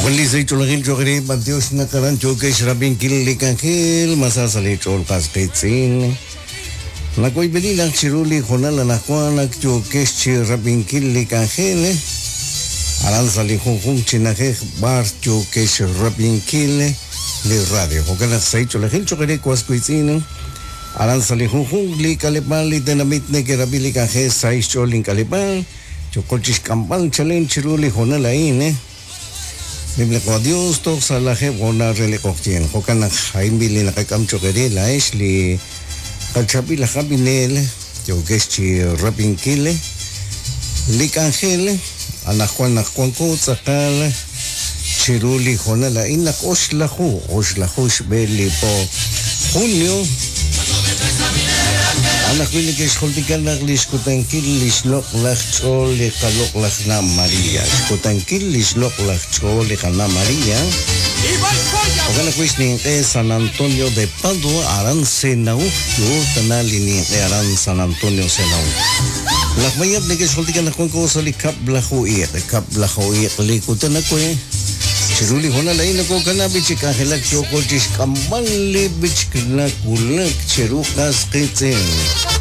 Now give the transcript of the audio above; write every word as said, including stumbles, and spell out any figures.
Walisay chulagil chokere Dios na karan chokesh rabin kilikangil masasali cholkas kitsin. Nakoy belilang chiruli honala nakwanak chokesh chi rabin kilikangil. Aran sali hong chinake bar chokesh rabin kile le radio. Hokana say chulagil chokere kwas kitsin. Aran sali hong li kalipal li denamit ne ke rabili kangil say cholin kalipal. Chokolchis kampal chalen chiruli honala ine. Biblia ko Dios to sa lahe wala rele kokien ko kana haimbili na kay kamcho kere la esli kachabi la kabinel yo gechi rabin kile likangele anakwan nakwan ko sakal chiruli hona la inak oslahu oslahu beli po junio anak wili ke skoltikan naglis kutankil lislok lak chole kalok lak na Maria kutankil lislok lak chole kana Maria Ogana kuis ni ke San Antonio de Padua aran senau yo tanali ni ke aran San Antonio senau lak mayat ni ke skoltikan nakon ko sa likap lahu iya likap lahu iya likutan ako eh Chiruli hona lain ko kana bichi kahilak chokol chis kamali bich kana kulak chirukas kitsin